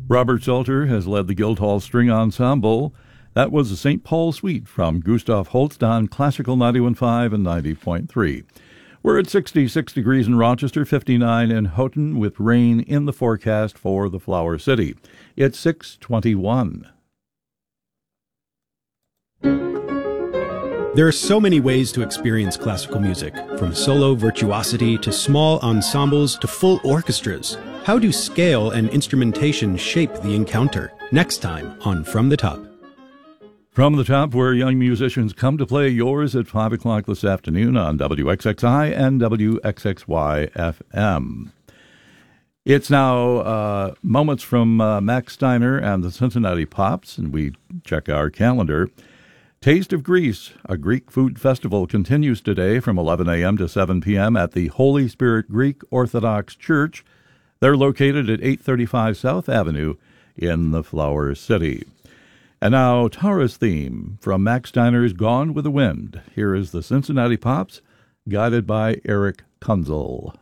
Robert Salter has led the Guildhall String Ensemble. That was the St. Paul Suite from Gustav Holst on Classical 91.5 and 90.3. We're at 66 degrees in Rochester, 59 in Houghton, with rain in the forecast for the Flower City. It's 6:21. There are so many ways to experience classical music, from solo virtuosity to small ensembles to full orchestras. How do scale and instrumentation shape the encounter? Next time on From the Top. From the Top, where young musicians come to play, yours at 5 o'clock this afternoon on WXXI and WXXY FM. It's now moments from Max Steiner and the Cincinnati Pops, and we check our calendar. Taste of Greece, a Greek food festival, continues today from 11 a.m. to 7 p.m. at the Holy Spirit Greek Orthodox Church. They're located at 835 South Avenue in the Flower City. And now, Tara's theme from Max Steiner's Gone with the Wind. Here is the Cincinnati Pops, guided by Eric Kunzel.